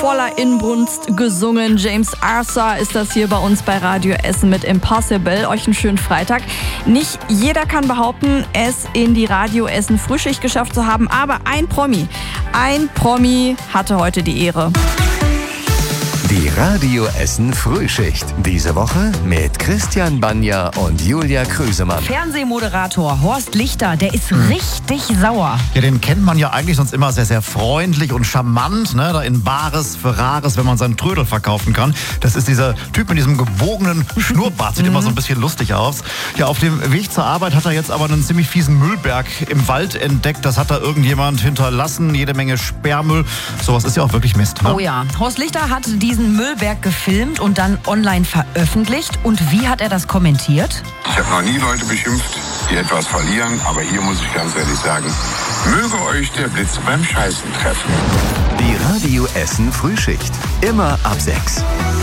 voller Inbrunst gesungen. James Arthur ist das hier bei uns bei Radio Essen mit Impossible. Euch einen schönen Freitag. Nicht jeder kann behaupten, es in die Radio Essen Frühschicht geschafft zu haben, aber ein Promi hatte heute die Ehre. Die Radio Essen Frühschicht. Diese Woche mit Christian Banja und Julia Krüsemann. Fernsehmoderator Horst Lichter, der ist richtig sauer. Ja, den kennt man ja eigentlich sonst immer sehr, sehr freundlich und charmant, ne? Da in Bares für Rares, wenn man seinen Trödel verkaufen kann. Das ist dieser Typ mit diesem gebogenen Schnurrbart, sieht immer so ein bisschen lustig aus. Ja, auf dem Weg zur Arbeit hat er jetzt aber einen ziemlich fiesen Müllberg im Wald entdeckt. Das hat da irgendjemand hinterlassen, jede Menge Sperrmüll. Sowas ist ja auch wirklich Mist, ne? Oh ja, Horst Lichter hat diesen Müllberg gefilmt und dann online veröffentlicht. Und wie hat er das kommentiert? Ich habe noch nie Leute beschimpft, die etwas verlieren, aber hier muss ich ganz ehrlich sagen, möge euch der Blitz beim Scheißen treffen. Die Radio Essen Frühschicht. Immer ab 6.